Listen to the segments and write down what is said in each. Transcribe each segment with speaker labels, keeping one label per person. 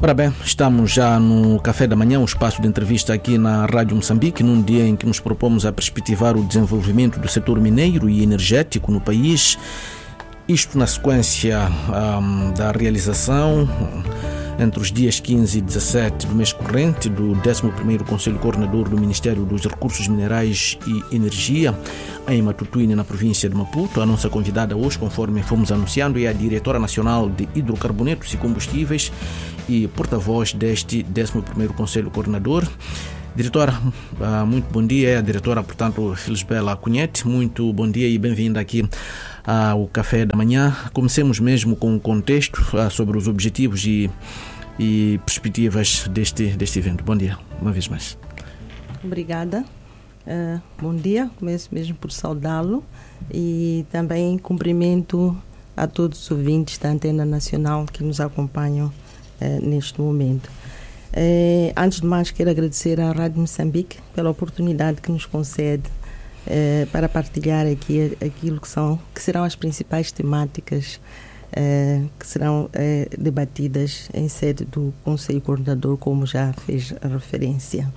Speaker 1: Ora bem, estamos já no Café da Manhã, um espaço de entrevista aqui na Rádio Moçambique, num dia em que nos propomos a perspectivar o desenvolvimento do setor mineiro e energético no país. Isto na sequência da realização, entre os dias 15 e 17 do mês corrente, do 11º Conselho Coordenador do Ministério dos Recursos Minerais e Energia, em Matutuine, na província de Maputo. A nossa convidada hoje, conforme fomos anunciando, é a Diretora Nacional de Hidrocarbonetos e Combustíveis e porta-voz deste 11º Conselho Coordenador. Diretora, muito bom dia. É a diretora, portanto, Felisbela Cunhete. Muito bom dia e bem-vinda aqui ao Café da Manhã. Comecemos mesmo com o contexto sobre os objetivos e perspectivas deste evento. Bom dia, uma vez mais.
Speaker 2: Obrigada. Bom dia. Começo mesmo por saudá-lo e também cumprimento a todos os ouvintes da Antena Nacional que nos acompanham neste momento. Antes de mais, quero agradecer à Rádio Moçambique pela oportunidade que nos concede para partilhar aqui aquilo que serão as principais temáticas que serão debatidas em sede do Conselho Coordenador, como já fez a referência.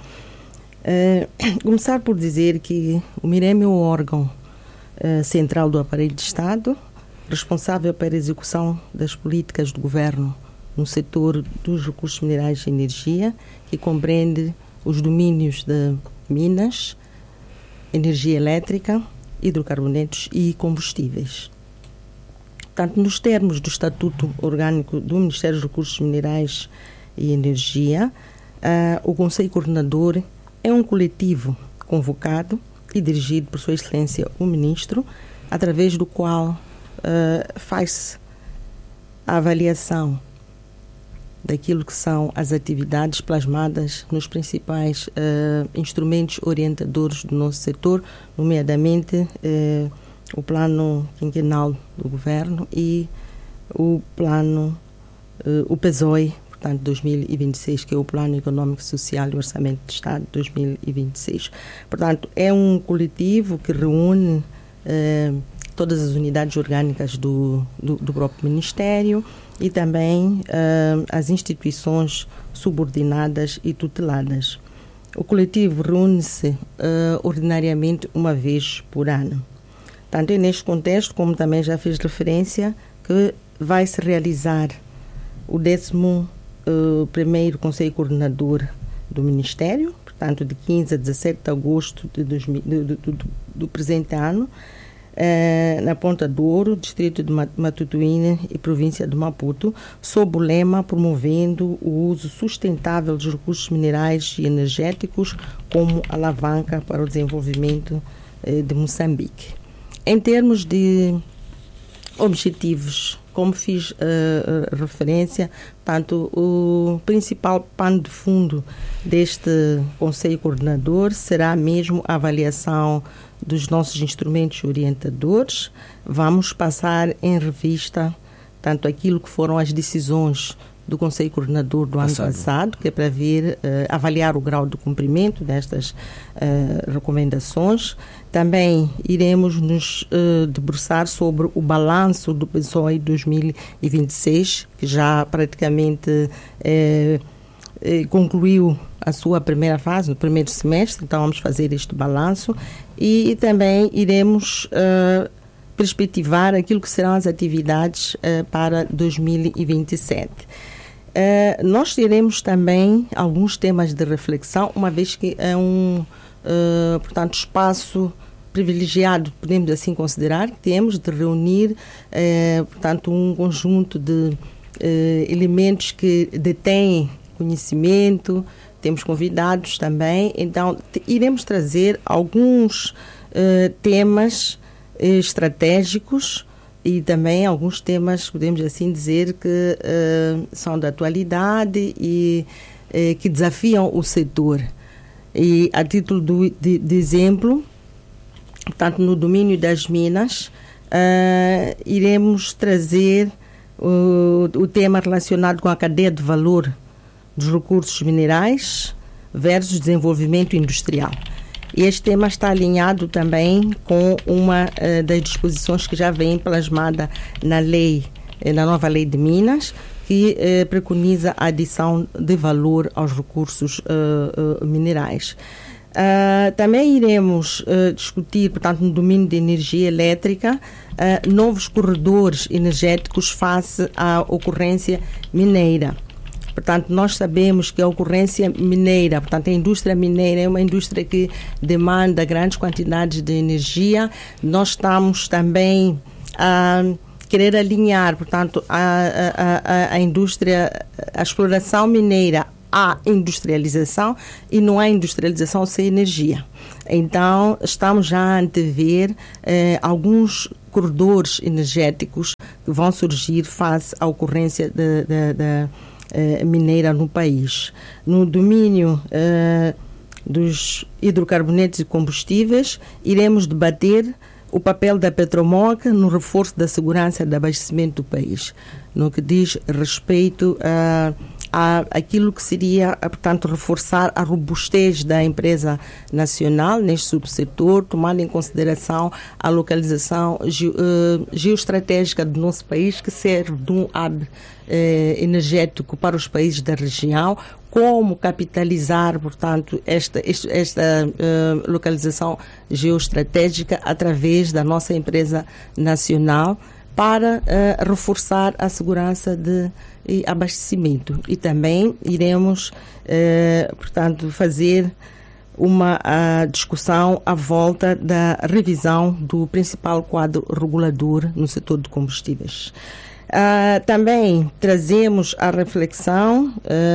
Speaker 2: Começar por dizer que o MIREM é o órgão central do aparelho de Estado, responsável pela execução das políticas do Governo no setor dos recursos minerais e energia, que compreende os domínios de minas, energia elétrica, hidrocarbonetos e combustíveis. Portanto, nos termos do Estatuto Orgânico do Ministério dos Recursos Minerais e Energia, o Conselho Coordenador é um coletivo convocado e dirigido por Sua Excelência o Ministro, através do qual faz-se a avaliação daquilo que são as atividades plasmadas nos principais instrumentos orientadores do nosso setor, nomeadamente o Plano Quinquenal do Governo e o Plano, o PESOE, portanto, 2026, que é o Plano Econômico, Social e Orçamento de Estado 2026. Portanto, é um coletivo que reúne todas as unidades orgânicas do próprio Ministério e também as instituições subordinadas e tuteladas. O coletivo reúne-se ordinariamente uma vez por ano. Tanto é neste contexto, como também já fiz referência, que vai-se realizar o 11º Conselho Coordenador do Ministério, portanto, de 15 a 17 de agosto do presente ano, na Ponta do Ouro, distrito de Matutuine e província de Maputo, sob o lema promovendo o uso sustentável dos recursos minerais e energéticos como alavanca para o desenvolvimento de Moçambique. Em termos de objetivos, como fiz referência, portanto, o principal pano de fundo deste Conselho Coordenador será mesmo a avaliação dos nossos instrumentos orientadores. Vamos passar em revista tanto aquilo que foram as decisões do Conselho Coordenador do ano passado, que é para vir avaliar o grau de cumprimento destas recomendações. Também iremos nos debruçar sobre o balanço do PESOE 2026, que já praticamente concluiu a sua primeira fase, no primeiro semestre, então vamos fazer este balanço e também iremos perspectivar aquilo que serão as atividades para 2027. Nós teremos também alguns temas de reflexão, uma vez que é portanto, espaço privilegiado, podemos assim considerar, temos de reunir, portanto, um conjunto de elementos que detêm conhecimento, temos convidados também, então iremos trazer alguns temas estratégicos e também alguns temas, podemos assim dizer, que são da atualidade e que desafiam o setor. E a título de exemplo, portanto, no domínio das minas, iremos trazer o tema relacionado com a cadeia de valor dos recursos minerais versus desenvolvimento industrial. E este tema está alinhado também com uma das disposições que já vem plasmada na nova lei de Minas, que preconiza a adição de valor aos recursos minerais. Também iremos discutir, portanto, no domínio de energia elétrica, novos corredores energéticos face à ocorrência mineira. Portanto, nós sabemos que a ocorrência mineira, portanto, a indústria mineira é uma indústria que demanda grandes quantidades de energia. Nós estamos também a querer alinhar, portanto, a indústria, a exploração mineira à industrialização, e não há industrialização sem energia. Então, estamos já a antever alguns corredores energéticos que vão surgir face à ocorrência mineira no país. No domínio dos hidrocarbonetos e combustíveis, iremos debater o papel da Petromoc no reforço da segurança de abastecimento do país, no que diz respeito a aquilo que seria, portanto, reforçar a robustez da empresa nacional neste subsetor, tomando em consideração a localização geoestratégica do nosso país, que serve de um hub energético para os países da região. Como capitalizar, portanto, esta localização geoestratégica através da nossa empresa nacional para reforçar a segurança de abastecimento. E também iremos, portanto, fazer uma discussão à volta da revisão do principal quadro regulador no setor de combustíveis. Também trazemos à reflexão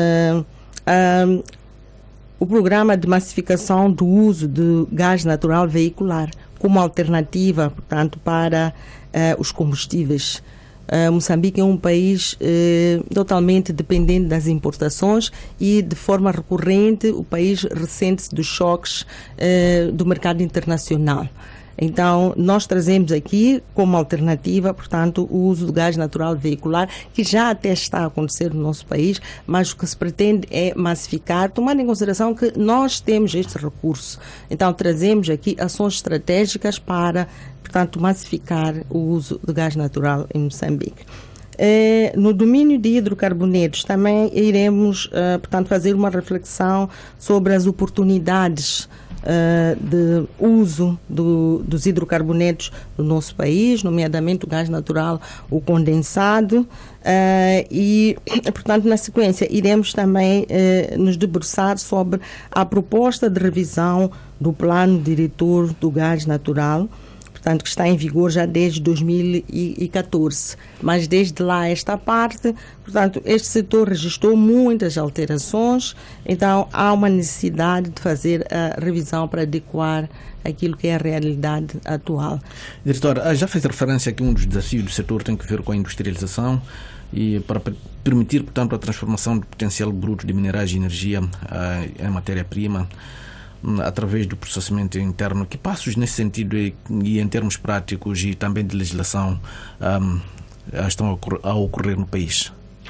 Speaker 2: o programa de massificação do uso de gás natural veicular como alternativa, portanto, para os combustíveis. Moçambique é um país totalmente dependente das importações e, de forma recorrente, o país ressente-se dos choques do mercado internacional. Então, nós trazemos aqui como alternativa, portanto, o uso do gás natural veicular, que já até está a acontecer no nosso país, mas o que se pretende é massificar, tomando em consideração que nós temos este recurso. Então, trazemos aqui ações estratégicas para, portanto, massificar o uso do gás natural em Moçambique. No domínio de hidrocarbonetos também iremos, portanto, fazer uma reflexão sobre as oportunidades de uso dos hidrocarbonetos no nosso país, nomeadamente o gás natural, o condensado, e, portanto, na sequência, iremos também nos debruçar sobre a proposta de revisão do plano diretor do gás natural, portanto, que está em vigor já desde 2014. Mas desde lá esta parte, portanto, este setor registrou muitas alterações, então há uma necessidade de fazer a revisão para adequar aquilo que é a realidade atual.
Speaker 1: Diretor, já fez referência que um dos desafios do setor tem que ver com a industrialização e para permitir, portanto, a transformação do potencial bruto de minerais e energia em matéria-prima através do processamento interno. Que passos nesse sentido e em termos práticos e também de legislação estão a ocorrer no país?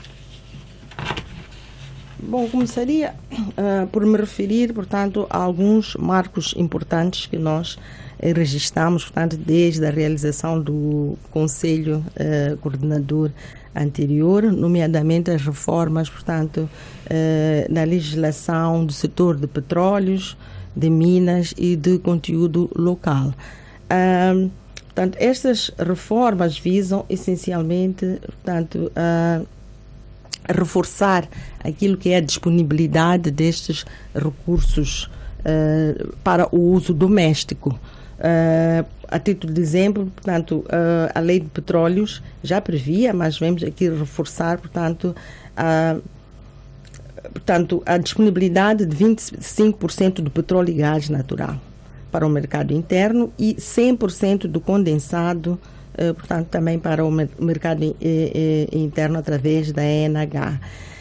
Speaker 2: Bom, começaria por me referir, portanto, a alguns marcos importantes que nós registramos, portanto, desde a realização do Conselho Coordenador anterior, nomeadamente as reformas, portanto, na legislação do setor de petróleos, de minas e de conteúdo local. Portanto, estas reformas visam essencialmente, portanto, reforçar aquilo que é a disponibilidade destes recursos para o uso doméstico. A título de exemplo, portanto, a lei de petróleos já previa, mas vamos aqui reforçar, portanto, a disponibilidade de 25% do petróleo e gás natural para o mercado interno e 100% do condensado, portanto, também para o mercado interno através da ENH.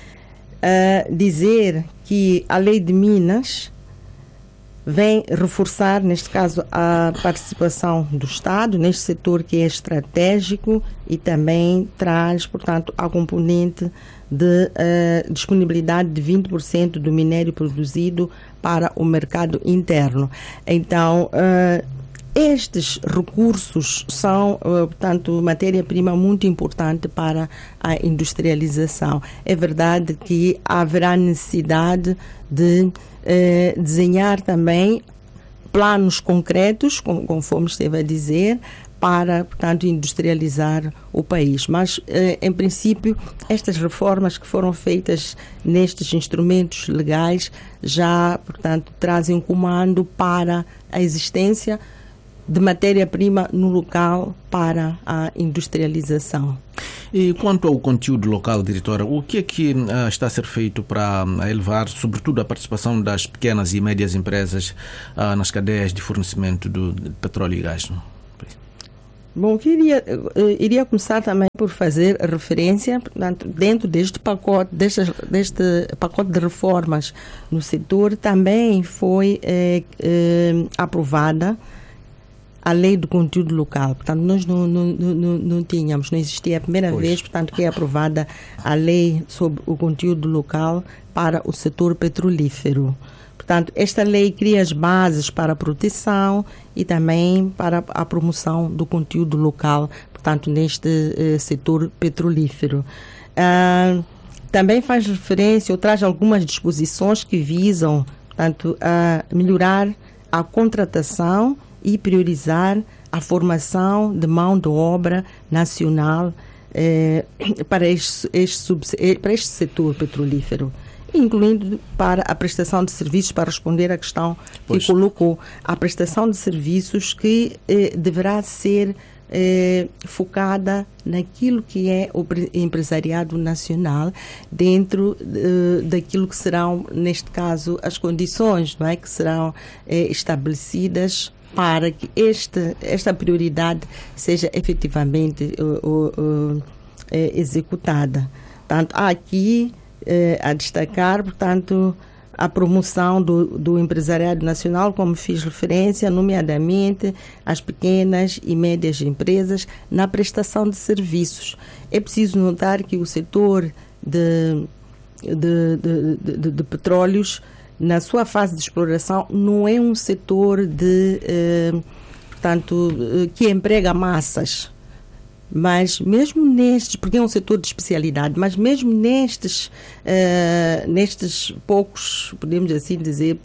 Speaker 2: Dizer que a lei de Minas vem reforçar, neste caso, a participação do Estado neste setor que é estratégico e também traz, portanto, a componente de disponibilidade de 20% do minério produzido para o mercado interno. Então, estes recursos são, portanto, matéria-prima muito importante para a industrialização. É verdade que haverá necessidade de desenhar também planos concretos, conforme esteve a dizer, para, portanto, industrializar o país. Mas, em princípio, estas reformas que foram feitas nestes instrumentos legais já, portanto, trazem um comando para a existência de matéria-prima no local para a industrialização.
Speaker 1: E quanto ao conteúdo local, diretora, o que é que está a ser feito para elevar, sobretudo, a participação das pequenas e médias empresas nas cadeias de fornecimento de petróleo e gás?
Speaker 2: Bom, iria começar também por fazer referência, portanto, dentro deste pacote de reformas no setor, também foi aprovada a lei do conteúdo local. Portanto, nós não tínhamos, não existia a primeira vez, portanto, que é aprovada a lei sobre o conteúdo local para o setor petrolífero. Portanto, esta lei cria as bases para a proteção e também para a promoção do conteúdo local, portanto, neste setor petrolífero. Também faz referência ou traz algumas disposições que visam, portanto, a melhorar a contratação e priorizar a formação de mão de obra nacional para este setor petrolífero, incluindo para a prestação de serviços, para responder à questão que colocou, a prestação de serviços que deverá ser focada naquilo que é o empresariado nacional, dentro daquilo que serão, neste caso, as condições, não é, que serão estabelecidas para que esta prioridade seja efetivamente executada. Portanto, há aqui a destacar, portanto, a promoção do empresariado nacional, como fiz referência, nomeadamente as pequenas e médias empresas na prestação de serviços. É preciso notar que o setor de petróleos, na sua fase de exploração, não é um setor que emprega massas. Mas mesmo nestes, porque é um setor de especialidade, mas mesmo nestes poucos, podemos assim dizer,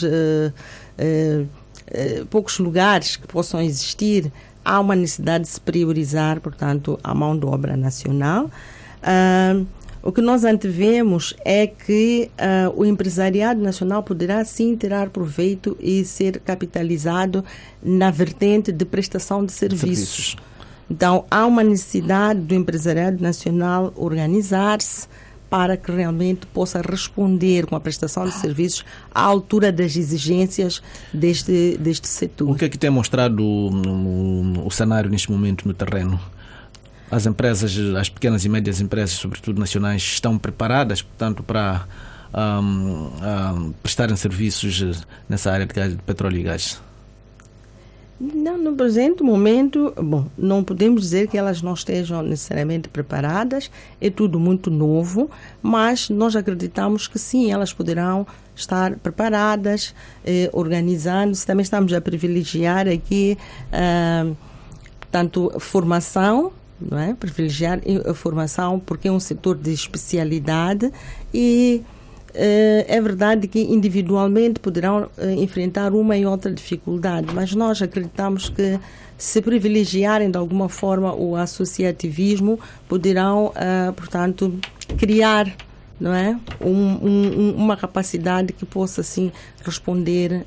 Speaker 2: poucos lugares que possam existir, há uma necessidade de se priorizar, portanto, a mão de obra nacional. O que nós antevemos é que o empresariado nacional poderá sim tirar proveito e ser capitalizado na vertente de prestação de serviços. Então, há uma necessidade do empresariado nacional organizar-se para que realmente possa responder com a prestação de serviços à altura das exigências deste setor.
Speaker 1: O que é que tem mostrado o cenário neste momento no terreno? As empresas, as pequenas e médias empresas, sobretudo nacionais, estão preparadas, portanto, para prestarem serviços nessa área de petróleo e gás?
Speaker 2: Não, no presente momento, não podemos dizer que elas não estejam necessariamente preparadas, é tudo muito novo, mas nós acreditamos que sim, elas poderão estar preparadas, organizando-se. Também estamos a privilegiar aqui, portanto, formação, não é? Privilegiar a formação porque é um setor de especialidade e é verdade que individualmente poderão enfrentar uma e outra dificuldade, mas nós acreditamos que se privilegiarem de alguma forma o associativismo, poderão, portanto, criar, não é? Uma capacidade que possa assim responder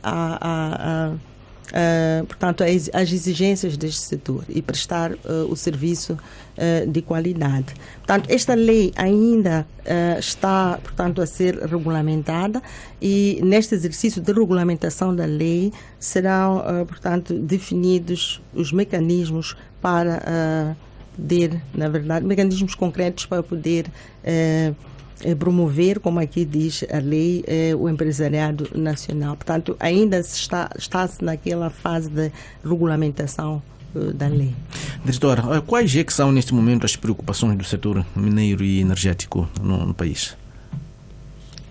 Speaker 2: portanto, às exigências deste setor e prestar o serviço de qualidade. Portanto, esta lei ainda está, portanto, a ser regulamentada e neste exercício de regulamentação da lei serão, portanto, definidos os mecanismos para poder, na verdade, mecanismos concretos para poder promover, como aqui diz a lei, o empresariado nacional. Portanto, ainda está-se naquela fase de regulamentação da lei.
Speaker 1: Diretora, quais é que são neste momento as preocupações do setor mineiro e energético no país?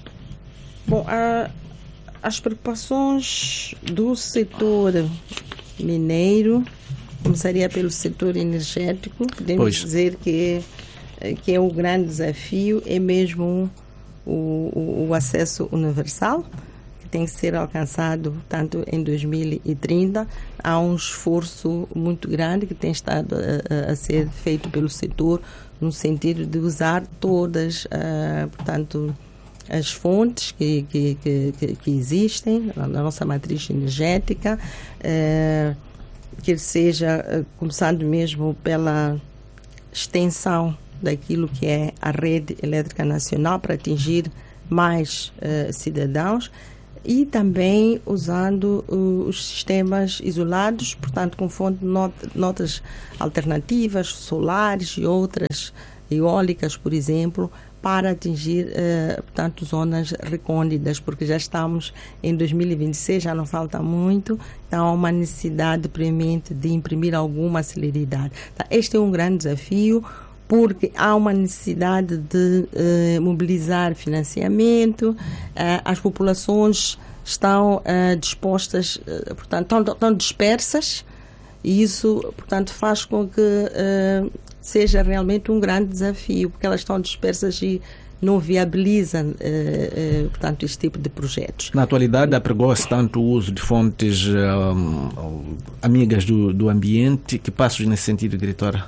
Speaker 2: Bom, as preocupações do setor mineiro. Começaria pelo setor energético. Podemos dizer que é o grande desafio, é mesmo o acesso universal, que tem que ser alcançado tanto em 2030. Há um esforço muito grande que tem estado a ser feito pelo setor no sentido de usar todas, portanto, as fontes que existem na nossa matriz energética, que seja começando mesmo pela extensão daquilo que é a rede elétrica nacional para atingir mais cidadãos, e também usando os sistemas isolados, portanto com fontes noutras alternativas, solares e outras, eólicas, por exemplo, para atingir, portanto, zonas recônditas, porque já estamos em 2026, já não falta muito, então há uma necessidade premente de imprimir alguma celeridade. Então, este é um grande desafio, porque há uma necessidade de mobilizar financiamento, as populações estão dispostas, portanto, estão dispersas, e isso, portanto, faz com que seja realmente um grande desafio, porque elas estão dispersas e não viabilizam, portanto, este tipo de projetos.
Speaker 1: Na atualidade, apregoa-se tanto o uso de fontes amigas do ambiente. Que passos nesse sentido, diretora?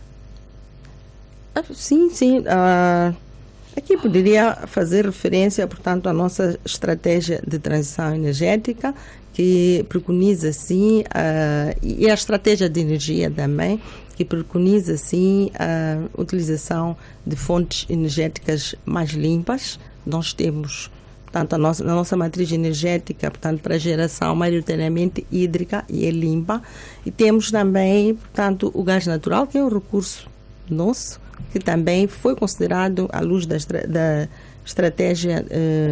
Speaker 2: Sim. Aqui poderia fazer referência, portanto, à nossa estratégia de transição energética, que preconiza, sim, e a estratégia de energia também, que preconiza, sim, a utilização de fontes energéticas mais limpas. Nós temos, portanto, na nossa matriz energética, portanto, para geração maioritariamente hídrica, e é limpa. E temos também, portanto, o gás natural, que é um recurso nosso, que também foi considerado, à luz da estratégia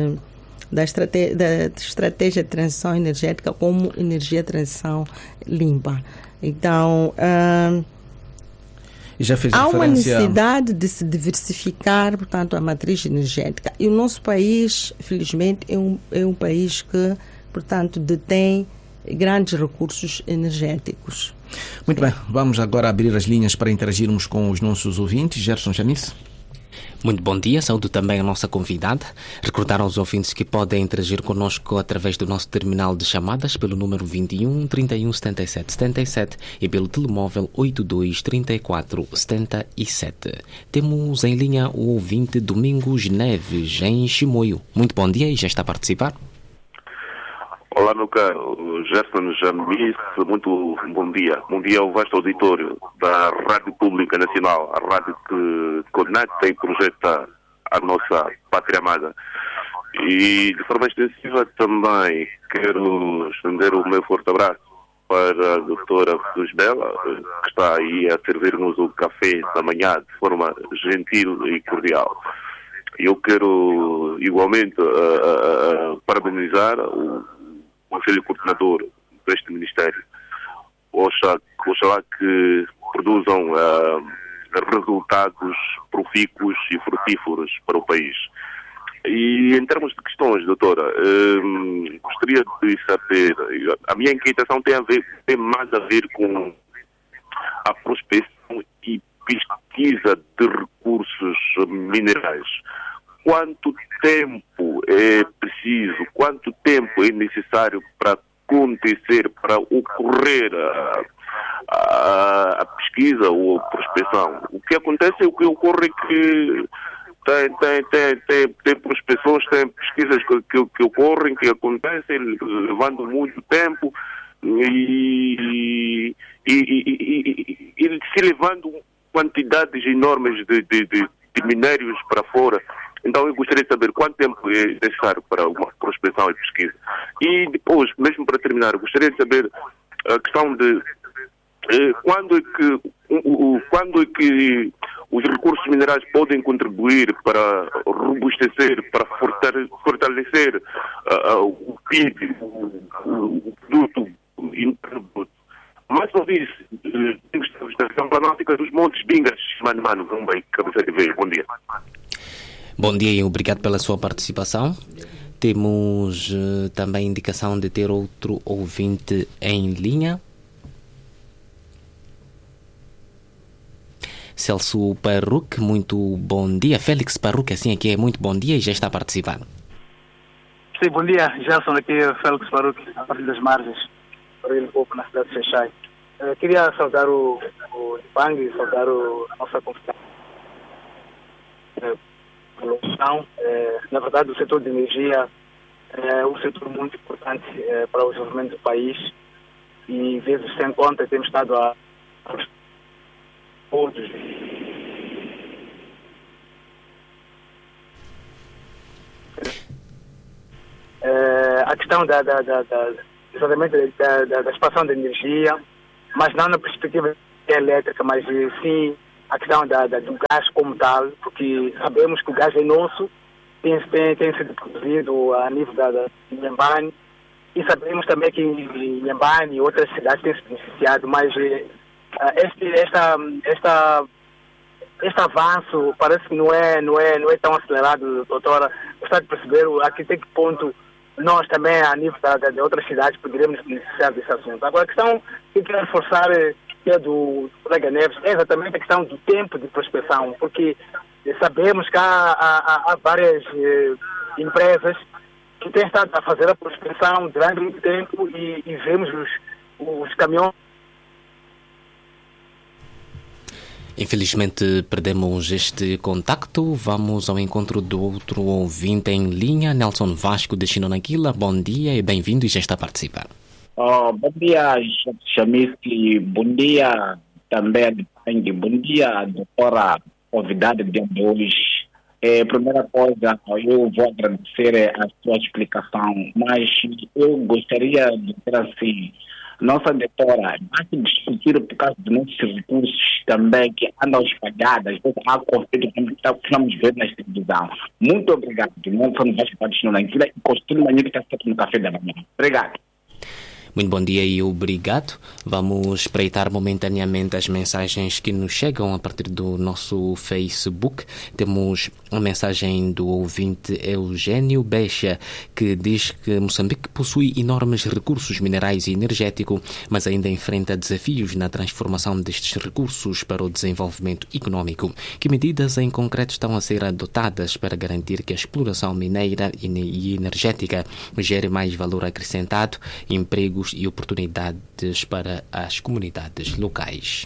Speaker 2: de transição energética, como energia de transição limpa. Então,
Speaker 1: já fez
Speaker 2: há uma necessidade de se diversificar, portanto, a matriz energética. E o nosso país, felizmente, é um país que, portanto, detém grandes recursos energéticos.
Speaker 1: Muito bem, vamos agora abrir as linhas para interagirmos com os nossos ouvintes. Gerson Janice.
Speaker 3: Muito bom dia, saúdo também a nossa convidada. Recordar aos ouvintes que podem interagir connosco através do nosso terminal de chamadas pelo número 21 31 77 77 e pelo telemóvel 82 34 77. Temos em linha o ouvinte Domingos Neves, em Chimoio. Muito bom dia e já está a participar.
Speaker 4: Olá, meu caro Gerson Janice, muito bom dia. Bom dia ao vasto auditório da Rádio Pública Nacional, a rádio que conecta e projeta a nossa pátria amada. E, de forma extensiva, também quero estender o meu forte abraço para a doutora Luz Bela, que está aí a servir-nos o café da manhã de forma gentil e cordial. Eu quero, igualmente, parabenizar o Conselho Coordenador deste Ministério. Oxalá que produzam resultados profícuos e frutíferos para o país. E em termos de questões, doutora, gostaria de saber, a minha inquietação tem mais a ver com a prospecção e pesquisa de recursos minerais. Quanto tempo é preciso, quanto tempo é necessário para acontecer, para ocorrer a pesquisa ou a prospecção? O que acontece é o que ocorre que tem prospecções, tem pesquisas que ocorrem, que acontecem, levando muito tempo e se levando quantidades enormes de minérios para fora. Então eu gostaria de saber quanto tempo é necessário para uma prospecção e pesquisa. E depois, mesmo para terminar, gostaria de saber a questão de quando é que os recursos minerais podem contribuir para robustecer, para fortalecer o PIB, o produto interno bruto. Mais uma vez, a problemática dos montes Bingas, mano, vamos bem, cabeça de veio. Bom dia.
Speaker 3: Bom dia e obrigado pela sua participação. Temos também indicação de ter outro ouvinte em linha. Celso Parruque, muito bom dia. Félix Parruque, assim aqui é muito bom dia e já está participando.
Speaker 5: Sim, bom dia, Gelson, aqui é Félix Parruque, a partir das margens, para ir um pouco na cidade de Xaixai. Queria saudar o Ipang e saudar a nossa convidada. Na verdade, o setor de energia é um setor muito importante para o desenvolvimento do país e, vezes sem conta, temos estado a todos. A questão da expansão da energia, mas não na perspectiva elétrica, mas sim a questão do gás como tal, porque sabemos que o gás é nosso, tem sido produzido a nível da Inhambane, e sabemos também que Inhambane e outras cidades têm se beneficiado, mas este avanço parece que não é tão acelerado, doutora. Gostaria de perceber até que ponto nós também, a nível de outras cidades, poderíamos beneficiar desse assunto. Agora, a questão que eu quero reforçar é do colega Neves, é exatamente a questão do tempo de prospecção, porque sabemos que há várias empresas que têm estado a fazer a prospecção durante muito tempo e vemos os caminhões.
Speaker 3: Infelizmente perdemos este contacto. Vamos ao encontro do outro ouvinte em linha, Nelson Vasco de Chinonaquila. Bom dia e bem-vindo e já está a participar.
Speaker 6: Bom dia, Chamiski. Bom dia também, bom dia, doutora convidada de hoje. Primeira coisa, eu vou agradecer a sua explicação, mas eu gostaria de dizer assim, nossa doutora, basta discutir por causa dos nossos recursos também que andam espalhados, há conflito que estamos vendo na televisão. Muito obrigado. Não só no Vasco Patrocínio naquilo e costume manhã que está sempre no café da manhã. Obrigado.
Speaker 3: Muito bom dia e obrigado. Vamos espreitar momentaneamente as mensagens que nos chegam a partir do nosso Facebook. Temos a mensagem do ouvinte Eugênio Becha, que diz que Moçambique possui enormes recursos minerais e energéticos, mas ainda enfrenta desafios na transformação destes recursos para o desenvolvimento econômico. Que medidas em concreto estão a ser adotadas para garantir que a exploração mineira e energética gere mais valor acrescentado, empregos e oportunidades para as comunidades locais?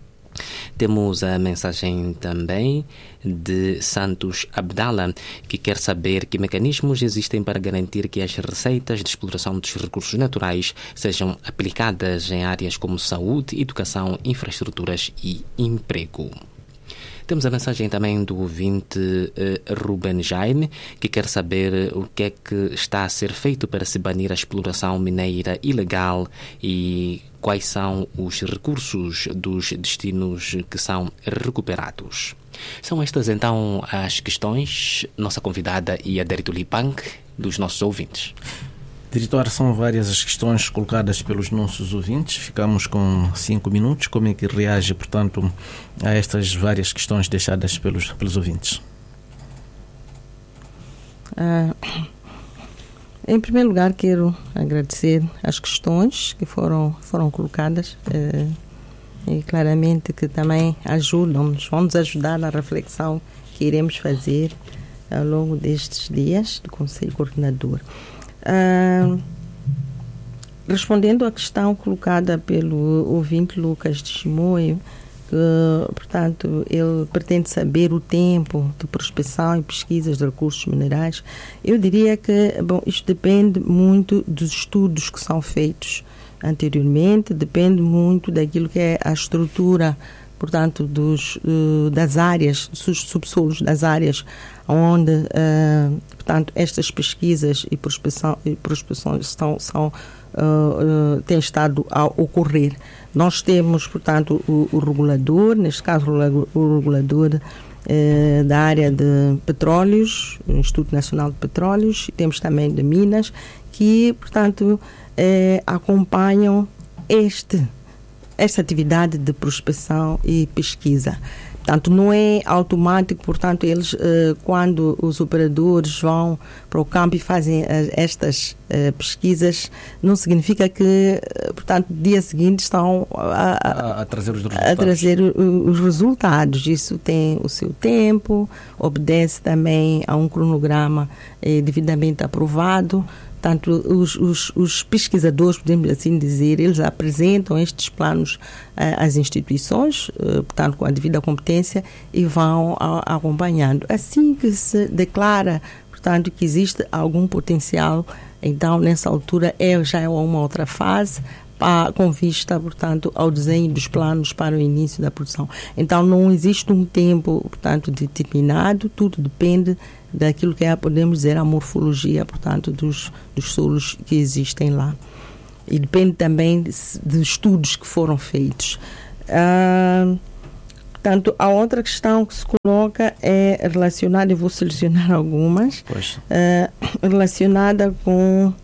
Speaker 3: Temos a mensagem também de Santos Abdala, que quer saber que mecanismos existem para garantir que as receitas de exploração dos recursos naturais sejam aplicadas em áreas como saúde, educação, infraestruturas e emprego. Temos a mensagem também do ouvinte Ruben Jaime, que quer saber o que é que está a ser feito para se banir a exploração mineira ilegal e quais são os recursos dos destinos que são recuperados. São estas então as questões, nossa convidada e a Derito Lipang, dos nossos ouvintes.
Speaker 1: Diretor, são várias as questões colocadas pelos nossos ouvintes. Ficamos com 5 minutos. Como é que reage, portanto, a estas várias questões deixadas pelos ouvintes?
Speaker 2: Em primeiro lugar, quero agradecer as questões que foram colocadas e claramente que também vão nos ajudar na reflexão que iremos fazer ao longo destes dias do Conselho Coordenador. Respondendo à questão colocada pelo ouvinte Lucas de Chimoio, portanto, ele pretende saber o tempo de prospecção e pesquisas de recursos minerais. Eu diria que, isto depende muito dos estudos que são feitos anteriormente, depende muito daquilo que é a estrutura, portanto, das áreas, dos subsolos das áreas onde, portanto, estas pesquisas e prospecções têm estado a ocorrer. Nós temos, portanto, o regulador, neste caso o regulador da área de petróleos, o Instituto Nacional de Petróleos, e temos também de Minas, que, portanto, acompanham esta atividade de prospecção e pesquisa. Portanto, não é automático, portanto, eles, quando os operadores vão para o campo e fazem estas pesquisas, não significa que, portanto, no dia seguinte estão a trazer os resultados. A trazer os resultados. Isso tem o seu tempo, obedece também a um cronograma devidamente aprovado. Portanto, os pesquisadores, podemos assim dizer, eles apresentam estes planos às instituições, portanto, com a devida competência, e vão acompanhando. Assim que se declara, portanto, que existe algum potencial, então, nessa altura, já é uma outra fase, com vista, portanto, ao desenho dos planos para o início da produção. Então, não existe um tempo, portanto, determinado, tudo depende daquilo que podemos dizer a morfologia, portanto, dos solos que existem lá. E depende também dos estudos que foram feitos. Portanto, a outra questão que se coloca é relacionada, eu vou selecionar algumas, relacionada com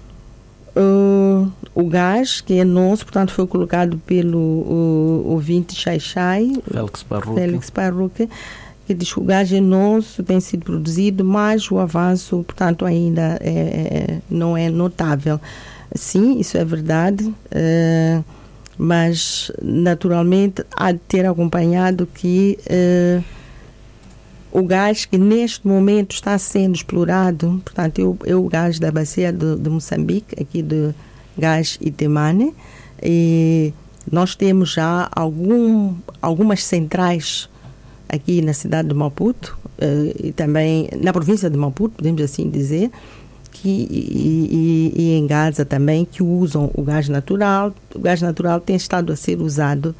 Speaker 2: o gás, que é nosso, portanto, foi colocado pelo ouvinte Xai, Félix Parruque, que diz que o gás é nosso, tem sido produzido, mas o avanço, portanto, ainda não é notável. Sim, isso é verdade, mas, naturalmente, há de ter acompanhado que o gás que neste momento está sendo explorado, portanto, é o gás da bacia de Moçambique, aqui de Gás Itemane, e nós temos já algumas centrais aqui na cidade de Maputo, e também na província de Maputo, podemos assim dizer, e em Gaza também, que usam o gás natural. O gás natural tem estado a ser usado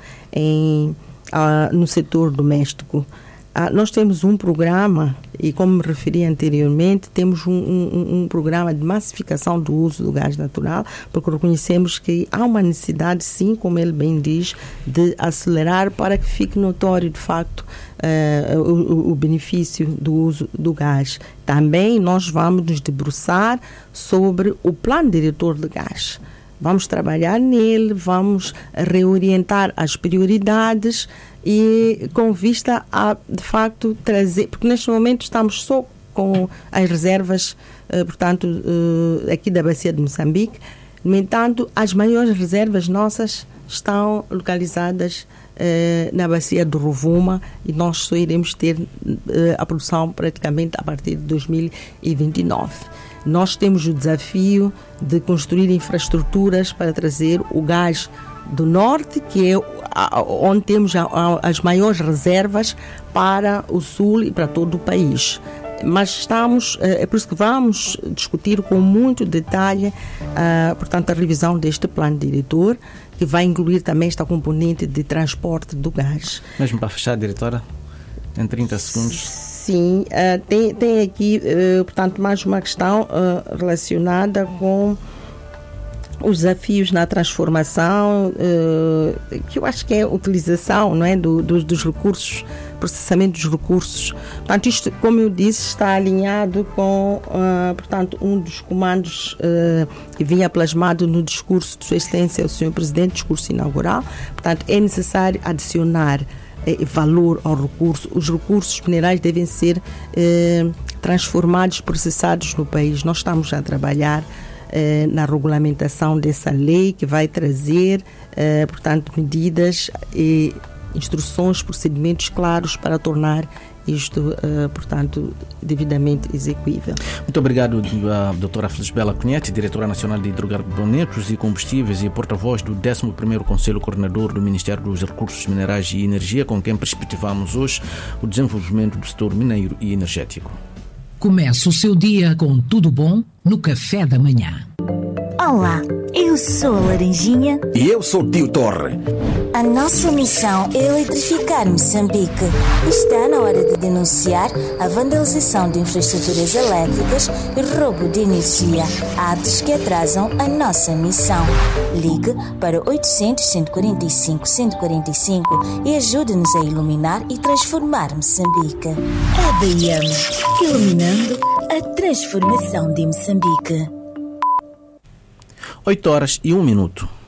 Speaker 2: no setor doméstico. Nós temos um programa, e como me referi anteriormente, temos um programa de massificação do uso do gás natural, porque reconhecemos que há uma necessidade, sim, como ele bem diz, de acelerar para que fique notório, de facto, o benefício do uso do gás. Também nós vamos nos debruçar sobre o plano diretor de gás. Vamos trabalhar nele, vamos reorientar as prioridades e com vista a, de facto, trazer... Porque neste momento estamos só com as reservas, portanto, aqui da bacia de Moçambique. No entanto, as maiores reservas nossas estão localizadas na bacia do Rovuma, e nós só iremos ter a produção praticamente a partir de 2029. Nós temos o desafio de construir infraestruturas para trazer o gás do norte, que é onde temos as maiores reservas, para o sul e para todo o país. Mas estamos, é por isso que vamos discutir com muito detalhe, portanto, a revisão deste plano diretor, que vai incluir também esta componente de transporte do gás.
Speaker 1: Mesmo para fechar, diretora, em 30 segundos.
Speaker 2: Sim, tem aqui, portanto, mais uma questão relacionada com os desafios na transformação, que eu acho que é a utilização, não é, dos recursos, processamento dos recursos. Portanto, isto, como eu disse, está alinhado com, portanto, um dos comandos que vinha plasmado no discurso de Sua Excelência, o Sr. Presidente, discurso inaugural. Portanto, é necessário adicionar valor ao recurso. Os recursos minerais devem ser transformados, processados no país. Nós estamos a trabalhar na regulamentação dessa lei, que vai trazer, portanto, medidas e instruções, procedimentos claros para tornar isto, portanto, devidamente execuível.
Speaker 1: Muito obrigado, doutora Felisbela Cunhete, diretora nacional de hidrocarbonetos e combustíveis e porta-voz do 11º Conselho Coordenador do Ministério dos Recursos Minerais e Energia, com quem perspectivamos hoje o desenvolvimento do setor mineiro e energético.
Speaker 7: Começa o seu dia com tudo bom no Café da Manhã.
Speaker 8: Olá, eu sou a Laranjinha.
Speaker 9: E eu sou o Tio Torre.
Speaker 8: A nossa missão é eletrificar Moçambique. Está na hora de denunciar a vandalização de infraestruturas elétricas e roubo de energia, atos que atrasam a nossa missão. Ligue para 800-145-145 e ajude-nos a iluminar e transformar Moçambique. ADM, iluminando a transformação de Moçambique.
Speaker 1: 8 horas e 1 minuto.